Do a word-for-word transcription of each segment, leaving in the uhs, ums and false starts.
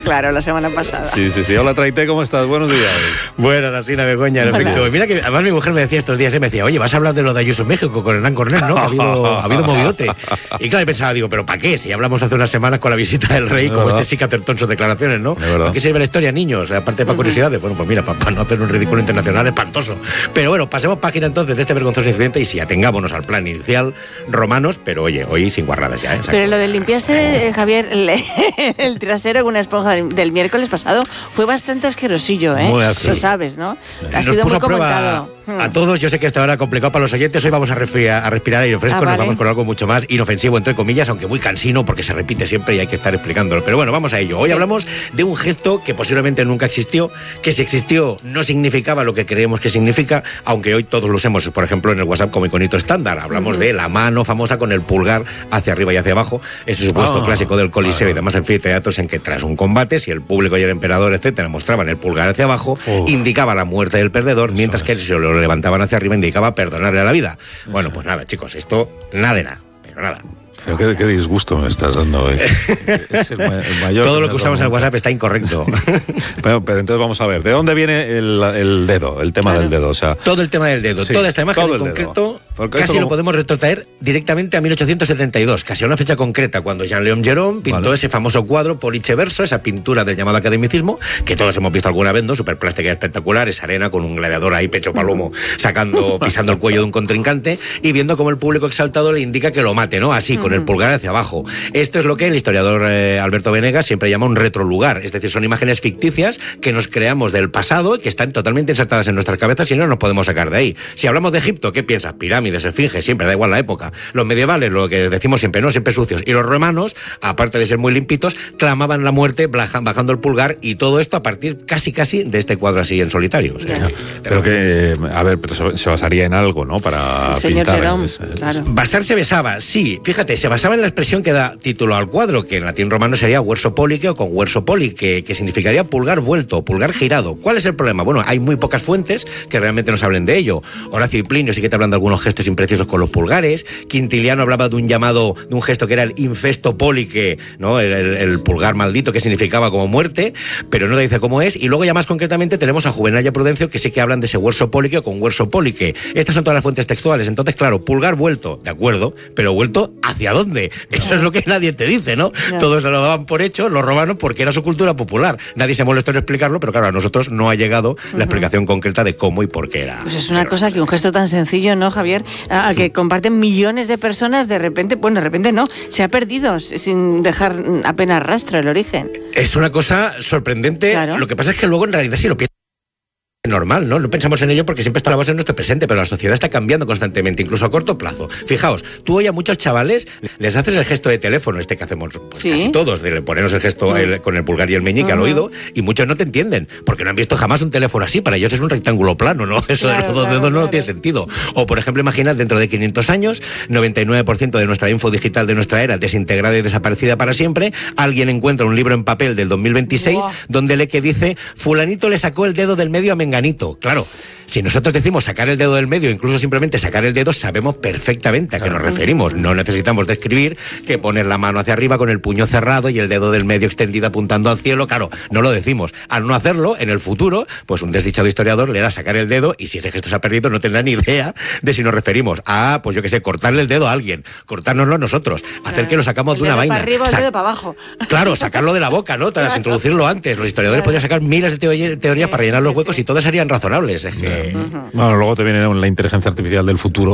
Claro, la semana pasada. Sí, sí, sí. Hola, Traité, ¿cómo estás? Buenos días. Buenas, así la Begoña, en efecto. Mira que además mi mujer me decía estos días, me decía, oye, vas a hablar de lo de Ayuso en México con Hernán Cornell, ¿no? Ha habido, ha habido movidote. Y claro, pensaba, digo, ¿pero para qué? Si hablamos hace unas semanas con la visita del rey, como este sí que acertó en sus declaraciones, ¿no? ¿Para qué sirve la historia, niños? Aparte para curiosidades. Bueno, pues mira, para, para no hacer un ridículo internacional espantoso. Pero bueno, pasemos página entonces de este vergonzoso incidente y sí, atengámonos al plan inicial, romanos, pero oye, hoy sin guarradas ya, ¿eh? Pero lo de limpiarse, eh, Javier, el, el trasero con una esponja del, del miércoles pasado fue bastante asquerosillo, ¿eh? Muy así. Lo sabes, ¿no? Ha Nos sido puso muy a prueba comentado. a todos. Yo sé que esta hora complicado para los oyentes. Hoy vamos a, respirar, a respirar aire fresco. Ah, vale. Nos vamos con algo mucho más inofensivo, entre comillas, aunque muy cansino, porque se repite siempre y hay que estar explicándolo. Pero bueno, vamos a ello. Hoy sí. hablamos de un gesto que posiblemente nunca existió, que si existió no significaba lo que creemos que significa, aunque hoy todos lo usemos, por ejemplo, en el WhatsApp como iconito estándar. Hablamos uh-huh. de la mano famosa con el pulgar hacia arriba y hacia abajo, ese supuesto oh, clásico del Coliseo vale. y demás anfiteatros en que tras un combate, si el público y el emperador, etcétera, mostraban el pulgar hacia abajo, uh. indicaba la muerte del perdedor, mientras que si lo levantaban hacia arriba indicaba perdonarle la vida. Bueno, pues nada, chicos, esto nada de nada, pero nada. Pero qué, qué disgusto me estás dando hoy. Es el, el mayor Todo lo que usamos en el WhatsApp está incorrecto. Pero, pero entonces vamos a ver, ¿de dónde viene el, el dedo, el tema claro. del dedo? O sea, todo el tema del dedo, sí, toda esta imagen en concreto, casi lo podemos retrotraer directamente a mil ochocientos setenta y dos, casi a una fecha concreta, cuando Jean-Léon Gérôme pintó vale. ese famoso cuadro Police Verso, esa pintura del llamado academicismo, que todos hemos visto alguna vez, ¿no? Súper plástica y espectacular, esa arena con un gladiador ahí, pecho palomo, sacando, pisando el cuello de un contrincante y viendo cómo el público exaltado le indica que lo mate, ¿no? Así, con el pulgar hacia abajo. Esto es lo que el historiador eh, Alberto Venegas siempre llama un retrolugar, es decir, son imágenes ficticias que nos creamos del pasado y que están totalmente insertadas en nuestras cabezas y no nos podemos sacar de ahí. Si hablamos de Egipto, ¿qué piensas? Pirámides, esfinges, siempre, da igual la época. Los medievales, lo que decimos siempre, no, siempre sucios. Y los romanos, aparte de ser muy limpitos, clamaban la muerte bajando el pulgar y todo esto a partir casi casi de este cuadro así en solitario. O sea, pero que, a ver, pero se basaría en algo, ¿no? Para el señor pintar. Gérôme, Es, claro. Basarse besaba, sí, fíjate, se basaba en la expresión que da título al cuadro, que en latín romano sería huerso polique o con huerso poli, que, que significaría pulgar vuelto, pulgar girado. ¿Cuál es el problema? Bueno, hay muy pocas fuentes que realmente nos hablen de ello. Horacio y Plinio sí que te hablan de algunos gestos imprecisos con los pulgares. Quintiliano hablaba de un llamado, de un gesto que era el infesto polique, ¿no? El, el, el pulgar maldito, que significaba como muerte, pero no te dice cómo es. Y luego ya más concretamente tenemos a Juvenal y a Prudencio, que sí que hablan de ese huerso polique o con huerso polique. Estas son todas las fuentes textuales. Entonces, claro, pulgar vuelto, de acuerdo, pero vuelto ¿hacia dónde? Eso es lo que nadie te dice, ¿no? No. Todos lo daban por hecho, los romanos, porque era su cultura popular. Nadie se molestó en explicarlo, pero claro, a nosotros no ha llegado uh-huh. la explicación concreta de cómo y por qué era. Pues es una cosa que un gesto tan sencillo, ¿no, Javier? A que comparten millones de personas, de repente, bueno, de repente no, se ha perdido sin dejar apenas rastro el origen. Es una cosa sorprendente. Claro. Lo que pasa es que luego en realidad sí lo piensas. Normal, ¿no? No pensamos en ello porque siempre está la base en nuestro presente, pero la sociedad está cambiando constantemente, incluso a corto plazo. Fijaos, tú hoy a muchos chavales les haces el gesto de teléfono, este que hacemos pues, ¿sí? casi todos, de ponernos el gesto el, con el pulgar y el meñique uh-huh. al oído, y muchos no te entienden, porque no han visto jamás un teléfono así. Para ellos es un rectángulo plano, ¿no? Eso claro, de los dos claro, dedos claro. no tiene sentido. O, por ejemplo, imaginad dentro de quinientos años, noventa y nueve por ciento de nuestra info digital de nuestra era desintegrada y desaparecida para siempre, alguien encuentra un libro en papel del dos mil veintiséis wow. donde lee que dice, fulanito le sacó el dedo del medio a Menganito. Claro, si nosotros decimos sacar el dedo del medio, incluso simplemente sacar el dedo, sabemos perfectamente a qué nos referimos. No necesitamos describir que poner la mano hacia arriba con el puño cerrado y el dedo del medio extendido apuntando al cielo. Claro, no lo decimos. Al no hacerlo, en el futuro, pues un desdichado historiador le hará sacar el dedo y si ese gesto se ha perdido no tendrá ni idea de si nos referimos a, pues yo qué sé, cortarle el dedo a alguien, cortárnoslo nosotros, hacer claro. que lo sacamos el de una vaina. Para arriba, el dedo para abajo. Claro, sacarlo de la boca, ¿no? Tras claro. introducirlo antes. Los historiadores claro. podrían sacar miles de teorías teoría sí, para llenar los huecos sí, sí. y todas serían razonables. Es que... Uh-huh. Bueno, luego te viene la inteligencia artificial del futuro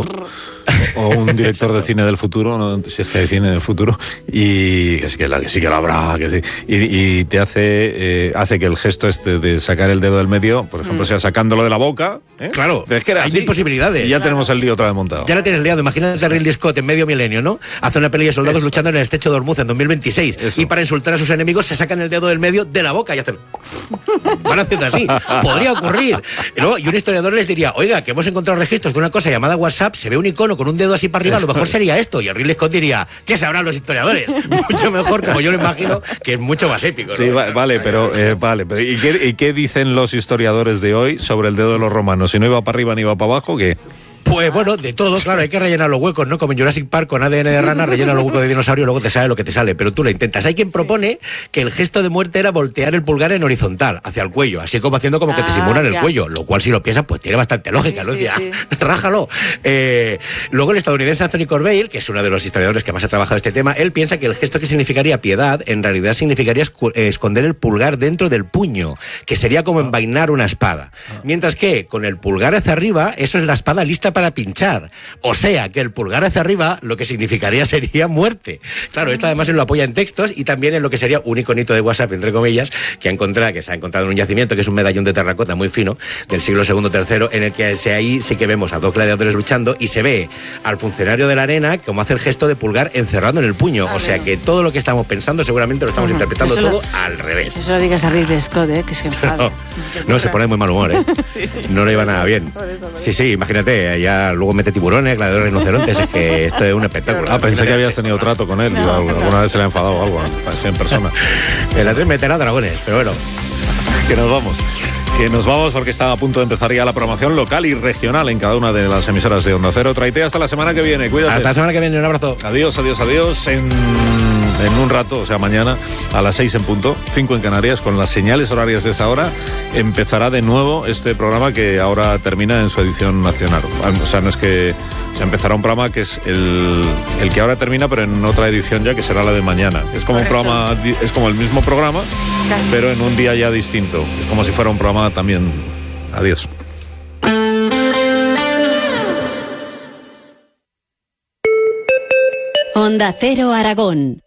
o un director de cine del futuro, ¿no? Si es que hay cine del futuro, y que sí que, la, que, sí que lo habrá, que sí, y, y te hace eh, hace que el gesto este de sacar el dedo del medio, por ejemplo, mm. sea sacándolo de la boca. ¿eh? Claro, es que era hay así, mil posibilidades. Y ya claro. tenemos el lío otra vez montado. Ya lo tienes liado. Imagínate a Ridley Scott en medio milenio, ¿no? Hace una peli de soldados Eso. luchando en el estrecho de Hormuz en dos mil veintiséis Eso. y para insultar a sus enemigos se sacan el dedo del medio de la boca y hacen... Van haciendo así. Podría ocurrir. Y, luego, y un historiador les diría, oiga, que hemos encontrado registros de una cosa llamada WhatsApp, se ve un icono con un dedo así para arriba, a lo mejor sería esto. Y el Ridley Scott diría, ¿qué sabrán los historiadores? Mucho mejor, como yo lo imagino, que es mucho más épico, ¿no? Sí, va, vale, pero, eh, vale, pero ¿y qué, ¿y qué dicen los historiadores de hoy sobre el dedo de los romanos? Si no iba para arriba ni iba para abajo, ¿qué? Pues bueno, de todo, claro, hay que rellenar los huecos, ¿no? Como en Jurassic Park con A D N de rana, rellena los huecos de dinosaurio y luego te sale lo que te sale, pero tú lo intentas. Hay quien propone que el gesto de muerte era voltear el pulgar en horizontal, hacia el cuello, así como haciendo como que te simulan ah, el cuello, lo cual si lo piensas, pues tiene bastante lógica, ¿no? Sí, Decía, sí. rájalo. Eh, luego el estadounidense Anthony Corbett, que es uno de los historiadores que más ha trabajado este tema, él piensa que el gesto que significaría piedad, en realidad significaría esconder el pulgar dentro del puño, que sería como envainar una espada. Mientras que con el pulgar hacia arriba, eso es la espada lista para pinchar. O sea, que el pulgar hacia arriba lo que significaría sería muerte. Claro, esto además él lo apoya en textos y también en lo que sería un iconito de WhatsApp, entre comillas, que ha encontrado, que se ha encontrado en un yacimiento, que es un medallón de terracota muy fino, del siglo segundo tercero, en el que ahí sí que vemos a dos gladiadores luchando y se ve al funcionario de la arena como hace el gesto de pulgar encerrado en el puño. O sea que todo lo que estamos pensando seguramente lo estamos uh-huh. interpretando eso todo lo, al revés. Eso lo digas a Ridley Scott, ¿eh? Que se enfada. No, no se pone muy mal humor, ¿eh? sí, no le iba nada bien. Por eso, por eso. Sí, sí, imagínate, ya luego mete tiburones, gladiadores, rinocerontes, es que esto es un espectáculo. Ah, pensé que habías tenido trato con él, no, digo, no. alguna vez se le ha enfadado o algo, ¿no? En persona. El Andrés meterá dragones, pero bueno. Que nos vamos. Que nos vamos porque está a punto de empezar ya la programación local y regional en cada una de las emisoras de Onda Cero. Traite hasta la semana que viene, cuídate. Hasta la semana que viene, un abrazo. Adiós, adiós, adiós. En, en un rato, o sea, mañana a las seis en punto, cinco en Canarias, con las señales horarias de esa hora, empezará de nuevo este programa que ahora termina en su edición nacional. O sea, no es que... O sea, empezará un programa que es el, el que ahora termina, pero en otra edición ya, que será la de mañana. Es como Correcto. un programa, es como el mismo programa, Casi. pero en un día ya distinto. Es como si fuera un programa también. Adiós. Onda Cero Aragón.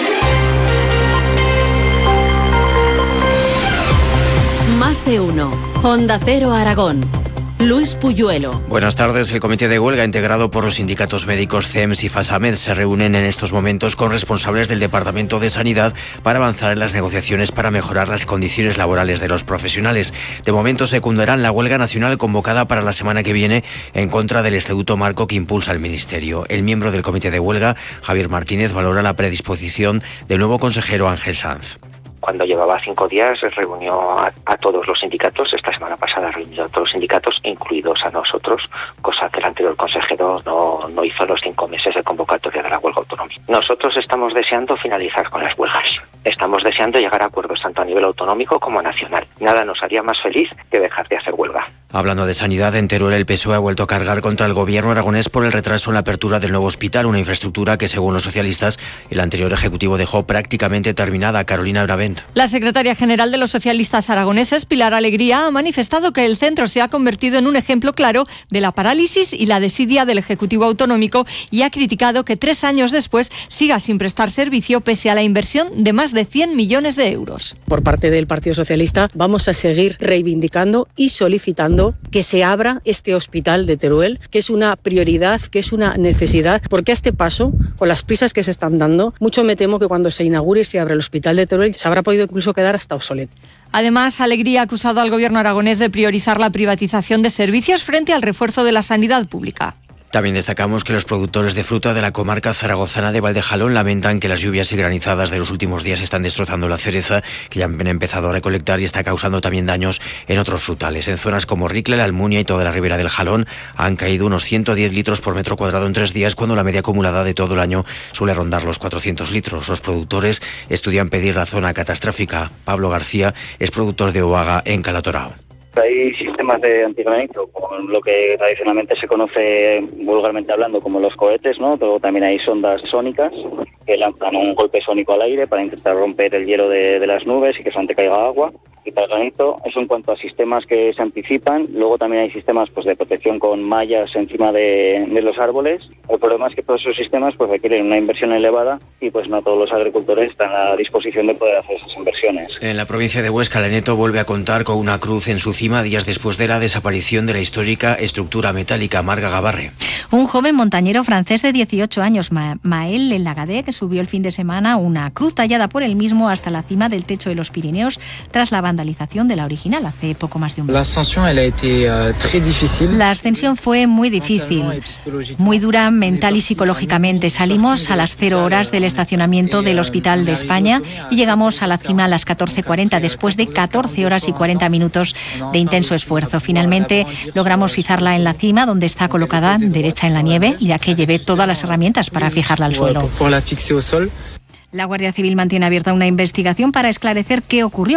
Más de uno. Onda Cero Aragón. Luis Puyuelo. Buenas tardes. El comité de huelga integrado por los sindicatos médicos C E M S y FASAMED se reúnen en estos momentos con responsables del Departamento de Sanidad para avanzar en las negociaciones para mejorar las condiciones laborales de los profesionales. De momento secundarán la huelga nacional convocada para la semana que viene en contra del estatuto marco que impulsa el Ministerio. El miembro del comité de huelga, Javier Martínez, valora la predisposición del nuevo consejero Ángel Sanz. Cuando llevaba cinco días reunió a, a todos los sindicatos. Esta semana pasada reunió a todos los sindicatos, incluidos a nosotros, cosa que el anterior consejero no, no hizo los cinco meses de convocatoria de la huelga autonómica. Nosotros estamos deseando finalizar con las huelgas. Estamos deseando llegar a acuerdos tanto a nivel autonómico como nacional. Nada nos haría más feliz que dejar de hacer huelga. Hablando de sanidad, en Teruel el P S O E ha vuelto a cargar contra el gobierno aragonés por el retraso en la apertura del nuevo hospital, una infraestructura que, según los socialistas, el anterior ejecutivo dejó prácticamente terminada. Carolina Bravent. La secretaria general de los socialistas aragoneses, Pilar Alegría, ha manifestado que el centro se ha convertido en un ejemplo claro de la parálisis y la desidia del Ejecutivo Autonómico y ha criticado que tres años después siga sin prestar servicio pese a la inversión de más de cien millones de euros. Por parte del Partido Socialista vamos a seguir reivindicando y solicitando que se abra este hospital de Teruel, que es una prioridad, que es una necesidad, porque a este paso, con las prisas que se están dando, mucho me temo que cuando se inaugure y se abra el hospital de Teruel se habrá podido incluso quedar hasta obsoleto. Además, Alegría ha acusado al gobierno aragonés de priorizar la privatización de servicios frente al refuerzo de la sanidad pública. También destacamos que los productores de fruta de la comarca zaragozana de Valdejalón lamentan que las lluvias y granizadas de los últimos días están destrozando la cereza, que ya han empezado a recolectar y está causando también daños en otros frutales. En zonas como Ricla, la Almunia y toda la ribera del Jalón han caído unos ciento diez litros por metro cuadrado en tres días, cuando la media acumulada de todo el año suele rondar los cuatrocientos litros. Los productores estudian pedir la zona catastrófica. Pablo García es productor de Oaga en Calatorao. Hay sistemas de antigranito, como lo que tradicionalmente se conoce vulgarmente hablando como los cohetes, ¿no? Pero también hay sondas sónicas que lanzan un golpe sónico al aire para intentar romper el hielo de, de las nubes y que solamente caiga agua. Y para el granito, eso en cuanto a sistemas que se anticipan. Luego también hay sistemas pues de protección con mallas encima de, de los árboles. El problema es que todos esos sistemas pues requieren una inversión elevada y pues no todos los agricultores están a disposición de poder hacer esas inversiones. En la provincia de Huesca, Laneto vuelve a contar con una cruz en su cima días después de la desaparición de la histórica estructura metálica. Marga Gabarre. Un joven montañero francés de dieciocho años, Ma- Maël El Lagadé, que subió el fin de semana una cruz tallada por él mismo hasta la cima del techo de los Pirineos tras la vandalización de la original hace poco más de un mes. La ascensión fue muy difícil, muy dura mental y psicológicamente. Salimos a las cero horas del estacionamiento del Hospital de España y llegamos a la cima a las catorce cuarenta después de catorce horas y cuarenta minutos de intenso esfuerzo. Finalmente logramos izarla en la cima, donde está colocada derecha en la nieve, ya que llevé todas las herramientas para fijarla al suelo. La Guardia Civil mantiene abierta una investigación para esclarecer qué ocurrió.